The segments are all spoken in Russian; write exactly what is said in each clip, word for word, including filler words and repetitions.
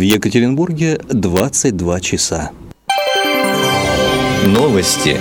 В Екатеринбурге двадцать два часа. Новости.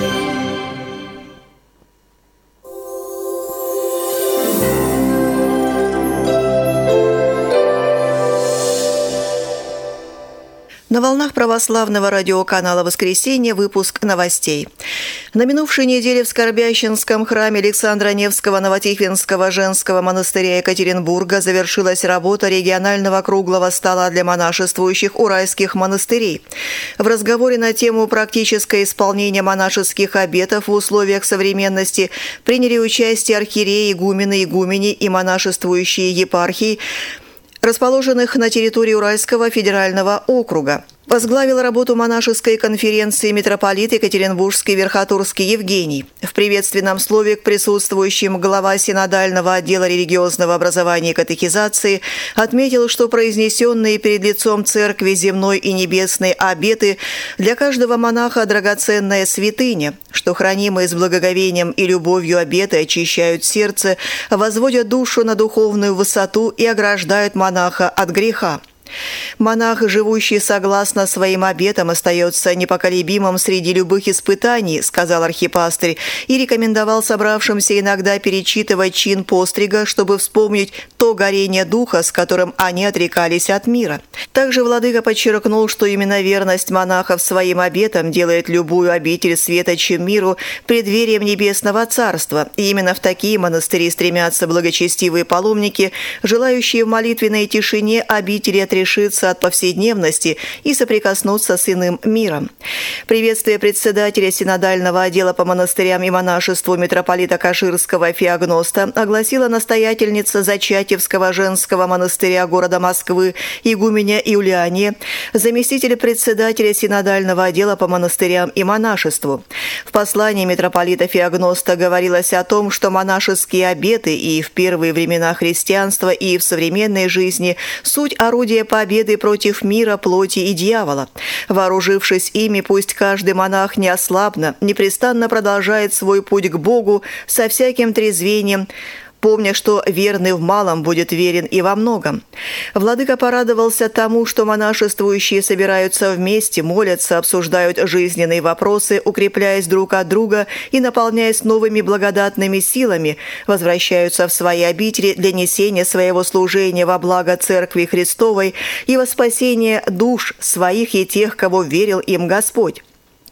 На волнах православного радиоканала «Воскресенье» выпуск новостей. На минувшей неделе в Скорбященском храме Александра Невского Новотихвинского женского монастыря Екатеринбурга завершилась работа регионального круглого стола для монашествующих уральских монастырей. В разговоре на тему «Практическое исполнение монашеских обетов в условиях современности» приняли участие архиереи, игумены, игумени и монашествующие епархии, расположенных на территории Уральского федерального округа. Возглавил работу монашеской конференции митрополит Екатеринбургский Верхотурский Евгений. В приветственном слове к присутствующим глава синодального отдела религиозного образования и катехизации отметил, что произнесенные перед лицом церкви земной и небесной обеты для каждого монаха драгоценная святыня, что хранимые с благоговением и любовью обеты очищают сердце, возводят душу на духовную высоту и ограждают монаха от греха. Монах, живущий согласно своим обетам, остается непоколебимым среди любых испытаний, сказал архипастырь, и рекомендовал собравшимся иногда перечитывать чин пострига, чтобы вспомнить то горение духа, с которым они отрекались от мира. Также владыка подчеркнул, что именно верность монахов своим обетам делает любую обитель светочем миру преддверием небесного царства, и именно в такие монастыри стремятся благочестивые паломники, желающие в молитвенной тишине обители отрешиться от повседневности и соприкоснуться с иным миром. Приветствие председателя синодального отдела по монастырям и монашеству митрополита Каширского Феогноста огласила настоятельница Зачатьевского женского монастыря города Москвы игуменя Юлиания, заместитель председателя синодального отдела по монастырям и монашеству. В послании митрополита Феогноста говорилось о том, что монашеские обеты и в первые времена христианства, и в современной жизни суть орудия победы против мира, плоти и дьявола. Вооружившись ими, пусть каждый монах неослабно, непрестанно продолжает свой путь к Богу со всяким трезвением, помня, что верный в малом будет верен и во многом. Владыка порадовался тому, что монашествующие собираются вместе, молятся, обсуждают жизненные вопросы, укрепляясь друг от друга и наполняясь новыми благодатными силами, возвращаются в свои обители для несения своего служения во благо Церкви Христовой и во спасение душ своих и тех, кого верил им Господь.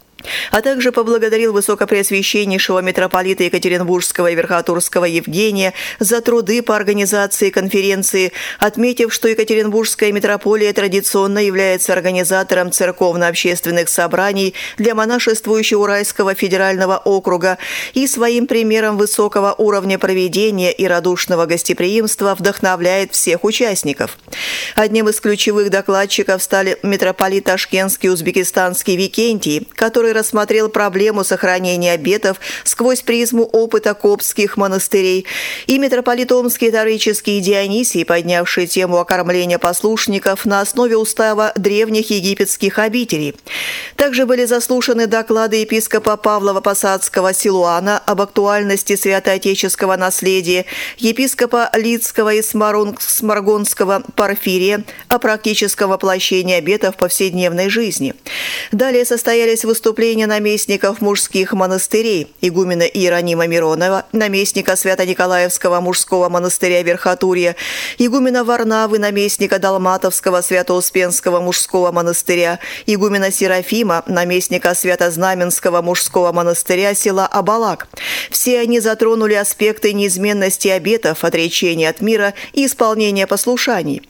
А также поблагодарил высокопреосвященнейшего митрополита Екатеринбургского и Верхотурского Евгения за труды по организации конференции, отметив, что Екатеринбургская митрополия традиционно является организатором церковно-общественных собраний для монашествующего Уральского федерального округа и своим примером высокого уровня проведения и радушного гостеприимства вдохновляет всех участников. Одним из ключевых докладчиков стали митрополит Ташкентский узбекистанский Викентий, который рассмотрел проблему сохранения обетов сквозь призму опыта коптских монастырей, и митрополит Омский Торический Дионисий, поднявший тему окормления послушников на основе устава древних египетских обителей. Также были заслушаны доклады епископа Павлова-Посадского Силуана об актуальности святоотеческого наследия, епископа Лидского и Сморгонского Порфирия о практическом воплощении обетов в повседневной жизни. Далее состоялись выступления наместников мужских монастырей, игумена Иеронима Миронова, наместника Свято-Николаевского мужского монастыря Верхотурья, игумена Варнавы, наместника Далматовского Свято-Успенского мужского монастыря, игумена Серафима, наместника Свято-Знаменского мужского монастыря села Абалак. Все они затронули аспекты неизменности обетов, отречения от мира и исполнения послушаний.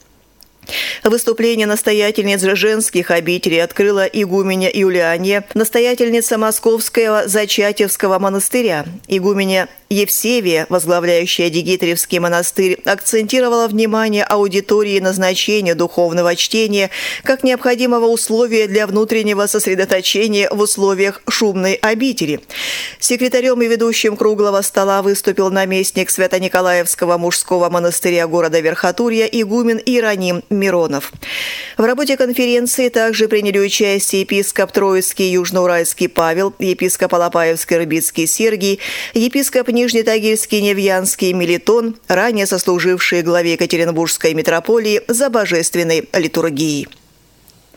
Выступление настоятельниц женских обителей открыла игуменя Юлиания, настоятельница Московского Зачатьевского монастыря. Игуменя Евсевия, возглавляющая Дигитриевский монастырь, акцентировала внимание аудитории на значение духовного чтения как необходимого условия для внутреннего сосредоточения в условиях шумной обители. Секретарем и ведущим круглого стола выступил наместник Свято-Николаевского мужского монастыря города Верхотурья игумен Иероним Миронов. В работе конференции также приняли участие епископ Троицкий Южноуральский Павел, епископ Алапаевский Рыбицкий Сергий, епископ Нижнетагильский Невьянский Мелитон, ранее сослужившие главе Екатеринбургской митрополии за божественной литургией.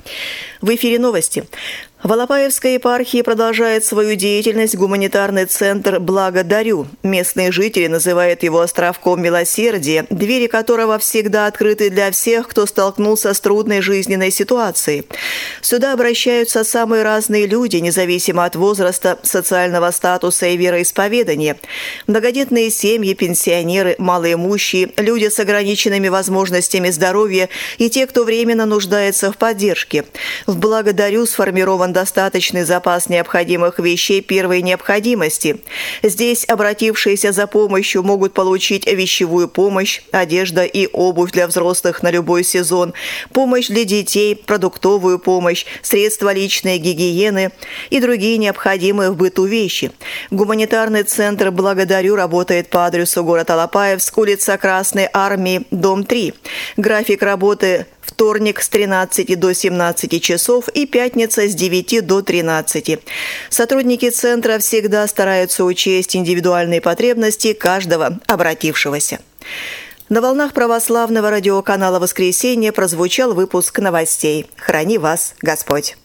В эфире новости. В Алапаевской епархии продолжает свою деятельность гуманитарный центр «Благодарю». Местные жители называют его островком милосердия, двери которого всегда открыты для всех, кто столкнулся с трудной жизненной ситуацией. Сюда обращаются самые разные люди, независимо от возраста, социального статуса и вероисповедания. Многодетные семьи, пенсионеры, малоимущие, люди с ограниченными возможностями здоровья и те, кто временно нуждается в поддержке. В «Благодарю» сформирован достаточный запас необходимых вещей первой необходимости. Здесь обратившиеся за помощью могут получить вещевую помощь, одежда и обувь для взрослых на любой сезон, помощь для детей, продуктовую помощь, средства личной гигиены и другие необходимые в быту вещи. Гуманитарный центр «Благодарю» работает по адресу город Алапаевск, улица Красной Армии, дом три. График работы – вторник с тринадцати до семнадцати часов и пятница с девяти до тринадцати. Сотрудники центра всегда стараются учесть индивидуальные потребности каждого обратившегося. На волнах православного радиоканала «Воскресенье» прозвучал выпуск новостей. Храни вас Господь!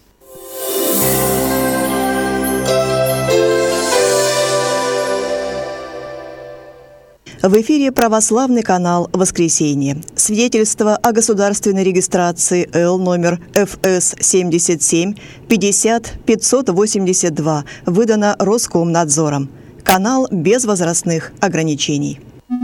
В эфире православный канал «Воскресенье». Свидетельство о государственной регистрации Л номер Ф С семьдесят семь пятьдесят пятьсот восемьдесят два выдано Роскомнадзором. Канал без возрастных ограничений.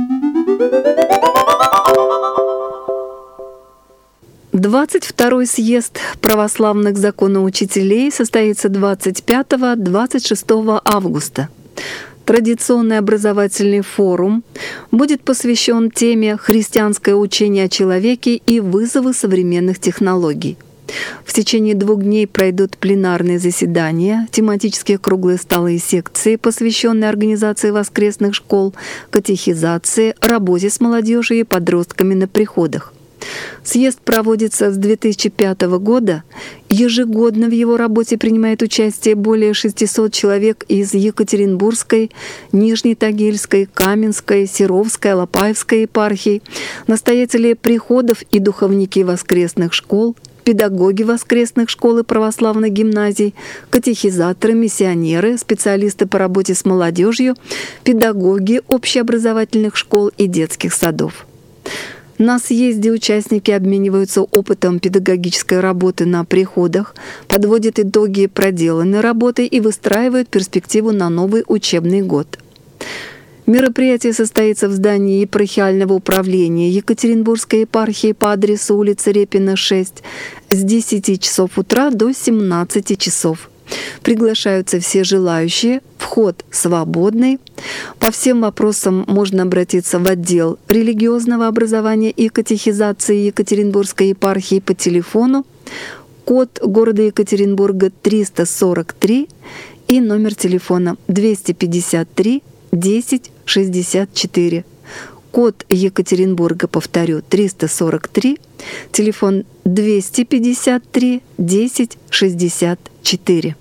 двадцать второй съезд православных законоучителей состоится двадцать пятого — двадцать шестого августа. Традиционный образовательный форум будет посвящен теме «Христианское учение о человеке и вызовы современных технологий». В течение двух дней пройдут пленарные заседания, тематические круглые столы и секции, посвященные организации воскресных школ, катехизации, работе с молодежью и подростками на приходах. Съезд проводится с две тысячи пятого года. Ежегодно в его работе принимает участие более шестисот человек из Екатеринбургской, Нижнетагильской, Каменской, Серовской, Алапаевской епархий, настоятели приходов и духовники воскресных школ, педагоги воскресных школ и православных гимназий, катехизаторы, миссионеры, специалисты по работе с молодежью, педагоги общеобразовательных школ и детских садов. На съезде участники обмениваются опытом педагогической работы на приходах, подводят итоги проделанной работы и выстраивают перспективу на новый учебный год. Мероприятие состоится в здании епархиального управления Екатеринбургской епархии по адресу улица Репина, шесть, с десяти часов утра до семнадцати часов. Приглашаются все желающие, вход свободный. По всем вопросам можно обратиться в отдел религиозного образования и катехизации Екатеринбургской епархии по телефону, код города Екатеринбурга триста сорок три и номер телефона двести пятьдесят три десять шестьдесят четыре. Код Екатеринбурга, повторю, триста сорок три, телефон двести пятьдесят три десять шестьдесят четыре.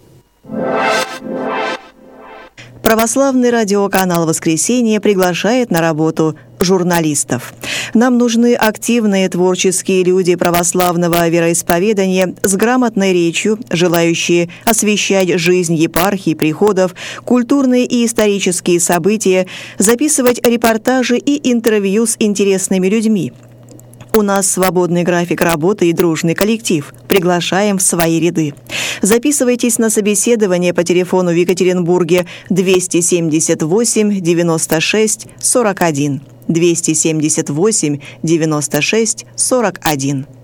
Православный радиоканал «Воскресенье» приглашает на работу журналистов. Нам нужны активные творческие люди православного вероисповедания с грамотной речью, желающие освещать жизнь епархий, приходов, культурные и исторические события, записывать репортажи и интервью с интересными людьми. У нас свободный график работы и дружный коллектив. Приглашаем в свои ряды. Записывайтесь на собеседование по телефону в Екатеринбурге двести семьдесят восемь девяносто шесть сорок один. двести семьдесят восемь девяносто шесть сорок один.